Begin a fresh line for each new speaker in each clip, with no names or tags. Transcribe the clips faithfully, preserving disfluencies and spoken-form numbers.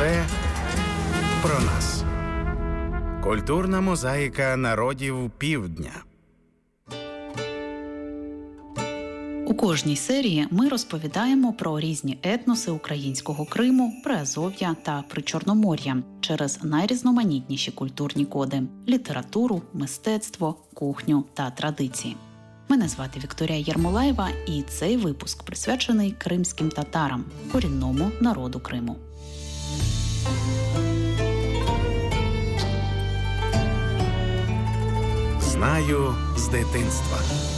Це про нас. Культурна мозаїка народів Півдня.
У кожній серії ми розповідаємо про різні етноси українського Криму, Приазов'я та Причорномор'я через найрізноманітніші культурні коди – літературу, мистецтво, кухню та традиції. Мене звати Вікторія Єрмолаєва, і цей випуск присвячений кримським татарам – корінному народу Криму.
Знаю з дитинства.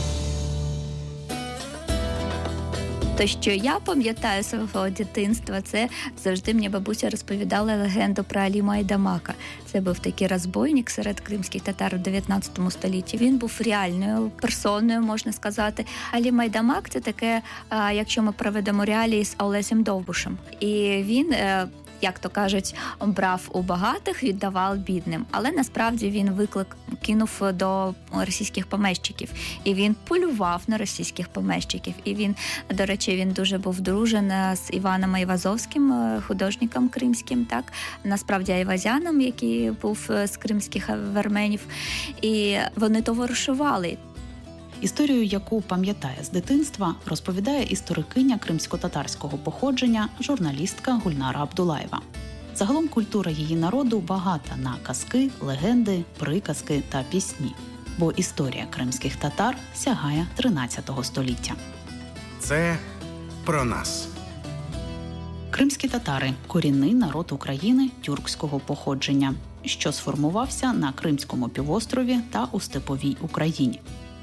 Те, що я пам'ятаю свого дитинства, це завжди мені бабуся розповідала легенду про Алі Майдамака. Це був такий розбойник серед кримських татар у дев'ятнадцятому столітті. Він був реальною персоною, можна сказати. Алі Майдамак – це таке, якщо ми проведемо реалії з Олесем Довбушем. І він, як то кажуть, брав у багатих, віддавав бідним. Але насправді він виклик кинув до російських помещиків. І він полював на російських помещиків. І він, до речі, він дуже був дружен з Іваном Айвазовським, художником кримським, так? Насправді айвазяном, який був з кримських варменів. І вони товаришували.
Історію, яку пам'ятає з дитинства, розповідає історикиня кримсько-татарського походження, журналістка Гульнара Абдулаєва. Загалом культура її народу багата на казки, легенди, приказки та пісні, бо історія кримських татар сягає тринадцятого століття.
Це про нас.
Кримські татари – корінний народ України тюркського походження, що сформувався на Кримському півострові та у степовій Україні.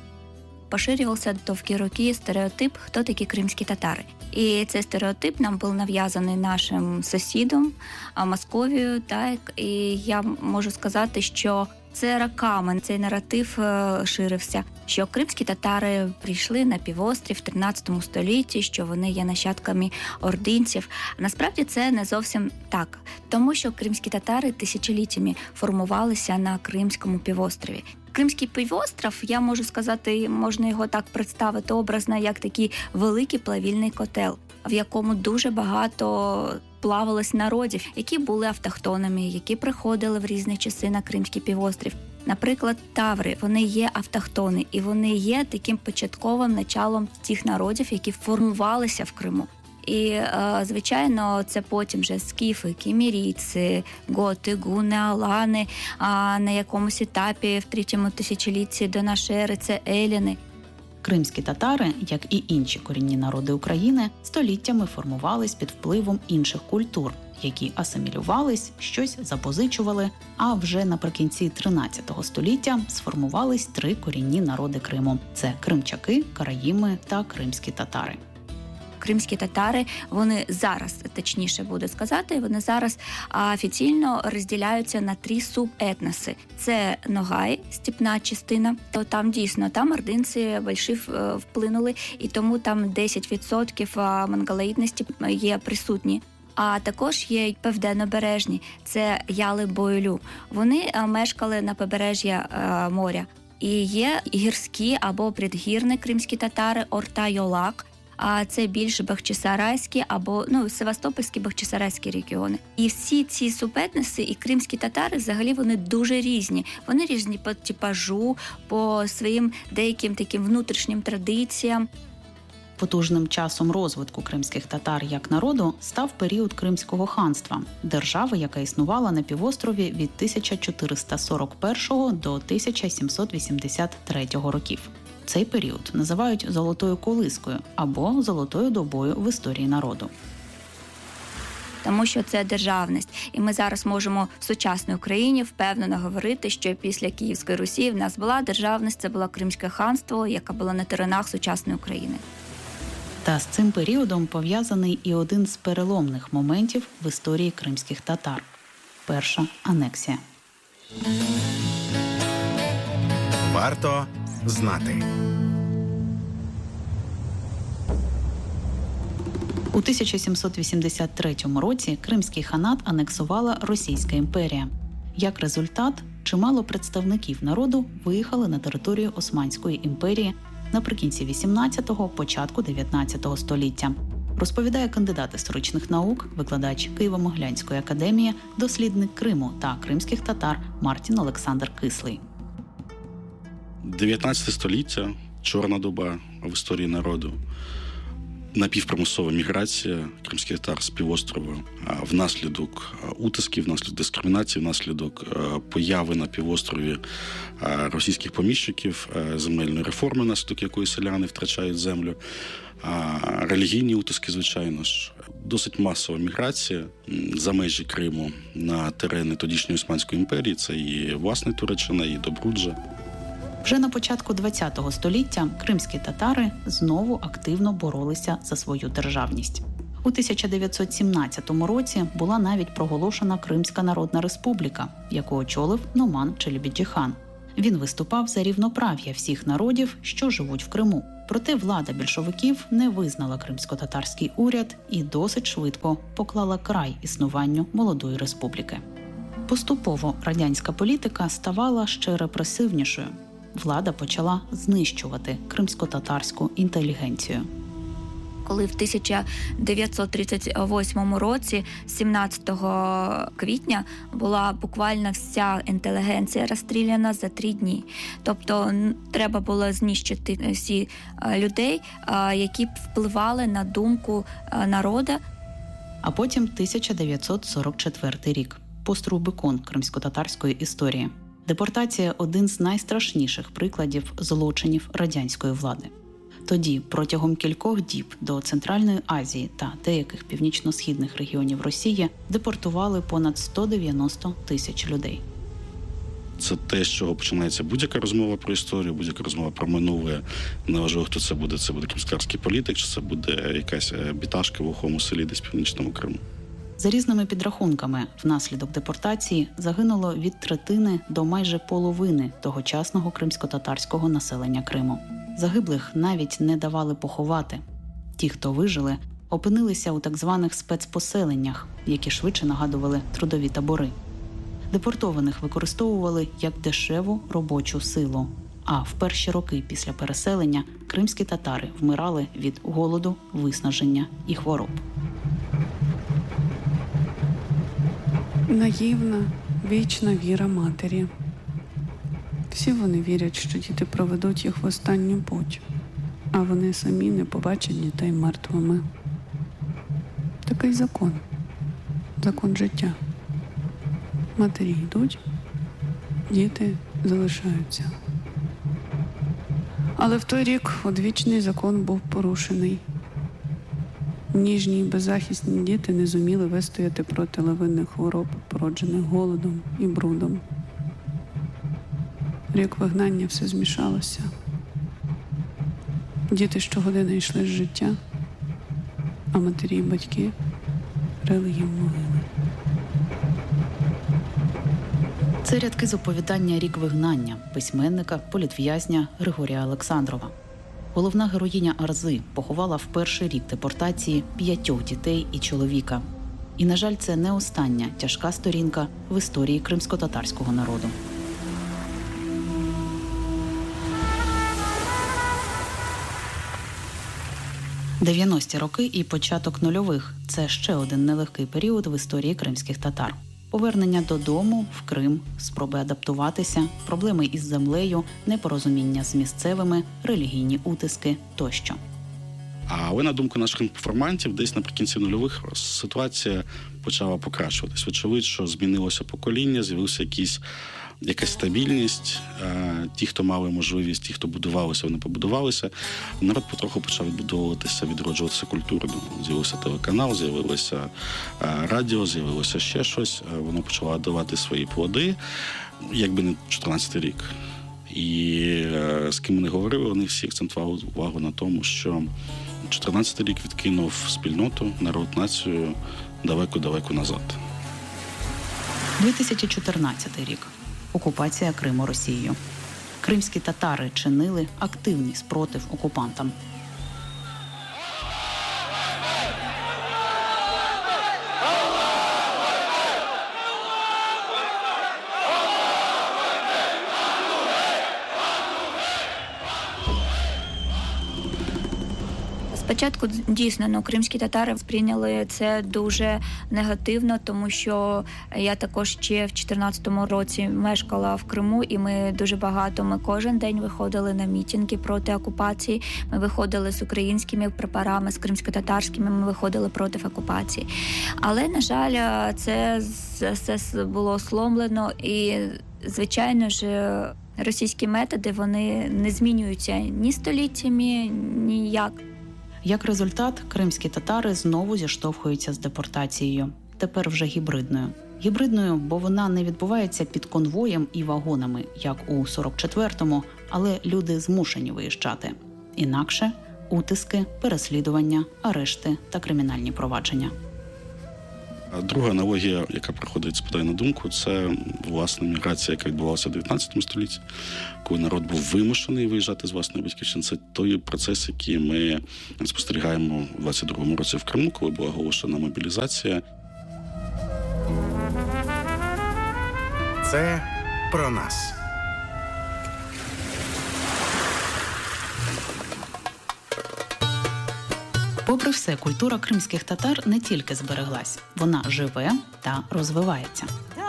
Поширювався довгі роки стереотип, хто такі кримські татари. І цей стереотип нам був нав'язаний нашим сусідом, Московією. Так? І я можу сказати, що це роками цей наратив ширився, що кримські татари прийшли на півострів в тринадцятому столітті, що вони є нащадками ординців. Насправді це не зовсім так, тому що кримські татари тисячоліттями формувалися на Кримському півострові. Кримський півострів, я можу сказати, можна його так представити образно, як такий великий плавільний котел, в якому дуже багато плавалось народів, які були автохтонами, які приходили в різні часи на Кримський півострів. Наприклад, таври, вони є автохтони, і вони є таким початковим началом тих народів, які формувалися в Криму. І, звичайно, це потім вже скіфи, кімірійці, готи, гуни, алани, а на якомусь етапі в третьому тисячолітті до нашої ери це еліни.
Кримські татари, як і інші корінні народи України, століттями формувались під впливом інших культур, які асимілювались, щось запозичували, а вже наприкінці тринадцятого століття сформувались три корінні народи Криму – це кримчаки, караїми та кримські татари.
Кримські татари, вони зараз, точніше буде сказати, вони зараз офіційно розділяються на три субетноси. Це Ногай, степна частина, то там дійсно, там ординці більші вплинули, і тому там десять відсотків монголоїдності є присутні. А також є південнобережні, це Яли-Бойлю. Вони мешкали на побережжі моря. І є гірські або предгірні кримські татари, Орта-Йолак, а це більш бахчисарайські або ну, севастопольські бахчисарайські регіони. І всі ці субетноси і кримські татари взагалі вони дуже різні. Вони різні по типажу, по своїм деяким таким внутрішнім традиціям.
Потужним часом розвитку кримських татар як народу став період Кримського ханства – держави, яка існувала на півострові від тисяча чотириста сорок першого до тисяча сімсот вісімдесят третього років. Цей період називають «золотою колискою» або «золотою добою» в історії народу.
Тому що це державність. І ми зараз можемо в сучасній Україні впевнено говорити, що після Київської Русі в нас була державність, це було Кримське ханство, яке було на теренах сучасної України.
Та з цим періодом пов'язаний і один з переломних моментів в історії кримських татар – перша анексія.
Варто знати.
У тисяча сімсот вісімдесят третьому році Кримський ханат анексувала Російська імперія. Як результат, чимало представників народу виїхали на територію Османської імперії наприкінці вісімнадцятого – початку дев'ятнадцятого століття. розповідає кандидат історичних наук, викладач Києво-Могилянської академії, дослідник Криму та кримських татар Мартін Олександр Кислий.
дев'ятнадцяте століття – чорна доба в історії народу. Напівпримусова міграція кримських татар з півострова внаслідок утисків, внаслідок дискримінації, внаслідок появи на півострові російських поміщиків, земельної реформи, внаслідок якої селяни втрачають землю, релігійні утиски, звичайно ж. Досить масова міграція за межі Криму на терени тодішньої Османської імперії. Це і власне Туреччина, і Добруджа.
Вже на початку ХХ століття кримські татари знову активно боролися за свою державність. У тисяча дев'ятсот сімнадцятому році була навіть проголошена Кримська Народна Республіка, яку очолив Номан Челебіджіхан. Він виступав за рівноправ'я всіх народів, що живуть в Криму. Проте влада більшовиків не визнала кримсько-татарський уряд і досить швидко поклала край існуванню молодої республіки. Поступово радянська політика ставала ще репресивнішою. Влада почала знищувати кримсько-татарську інтелігенцію.
Коли в тисяча дев'ятсот тридцять восьмому році, сімнадцятого квітня, була буквально вся інтелігенція розстріляна за три дні. Тобто треба було знищити всі людей, які впливали на думку народу.
А потім тисяча дев'ятсот сорок четвертий рік. Пост-Рубікон кримсько-татарської історії. Депортація – один з найстрашніших прикладів злочинів радянської влади. Тоді, протягом кількох діб до Центральної Азії та деяких північно-східних регіонів Росії депортували понад сто дев'яносто тисяч людей.
Це те, з чого починається будь-яка розмова про історію, будь-яка розмова про минуле. Неважливо, хто це буде. Це буде кримськотатарський політик, чи це буде якась біташка в глухому селі десь в північному Криму.
За різними підрахунками, внаслідок депортації загинуло від третини до майже половини тогочасного кримсько-татарського населення Криму. Загиблих навіть не давали поховати. Ті, хто вижили, опинилися у так званих спецпоселеннях, які швидше нагадували трудові табори. Депортованих використовували як дешеву робочу силу. А в перші роки після переселення кримські татари вмирали від голоду, виснаження і хвороб.
Наївна, вічна віра матері. Всі вони вірять, що діти проведуть їх в останню путь, а вони самі не побачать дітей мертвими. Такий закон. Закон життя. Матері йдуть, діти залишаються. Але в той рік одвічний закон був порушений. Ніжні й беззахисні діти не зуміли вистояти проти лавинних хвороб, породжених голодом і брудом. Рік вигнання все змішалося. Діти щогодини йшли з життя, а матері й батьки рили їм могили.
Це рядки з оповідання «Рік вигнання» письменника, політв'язня Григорія Олександрова. Головна героїня Арзи поховала в перший рік депортації п'ятьох дітей і чоловіка. І, на жаль, це не остання тяжка сторінка в історії кримсько-татарського народу. дев'яності роки і початок нульових – це ще один нелегкий період в історії кримських татар. Повернення додому, в Крим, спроби адаптуватися, проблеми із землею, непорозуміння з місцевими, релігійні утиски тощо.
Але, на думку наших інформантів, десь наприкінці нульових ситуація почала покращуватись. Вочевидь, що змінилося покоління, з'явилася якісь, якась стабільність. Ті, хто мали можливість, ті, хто будувалися, вони побудувалися. Народ потроху почав відбудовуватися, відроджуватися культурно. З'явився телеканал, з'явилося радіо, з'явилося ще щось. Воно почало давати свої плоди, якби не чотирнадцятий рік. І з ким ми не говорили, вони всі акцентували увагу на тому, що чотирнадцятий рік відкинув спільноту, народ, націю далеко-далеко назад.
дві тисячі чотирнадцятий рік. Окупація Криму Росією. Кримські татари чинили активний спротив окупантам.
Спочатку дійсно ну, кримські татари сприйняли це дуже негативно, тому що я також ще в чотирнадцятому році мешкала в Криму, і ми дуже багато, ми кожен день виходили на мітинги проти окупації, ми виходили з українськими прапорами, з кримсько-татарськими, ми виходили проти окупації. Але, на жаль, це все було сломлено і, звичайно ж, російські методи, вони не змінюються ні століттями, ніяк.
Як результат, кримські татари знову зіштовхуються з депортацією. Тепер вже гібридною. Гібридною, бо вона не відбувається під конвоєм і вагонами, як у сорок четвертому, але люди змушені виїжджати. Інакше – утиски, переслідування, арешти та кримінальні провадження.
Друга аналогія, яка приходить, спадає на думку, це, власне, міграція, яка відбувалася в дев'ятнадцятому столітті, коли народ був вимушений виїжджати з власної батьківщини. Це той процес, який ми спостерігаємо у двадцять другому році в Криму, коли була оголошена мобілізація.
Це про нас.
Попри все, культура кримських татар не тільки збереглась, вона живе та розвивається.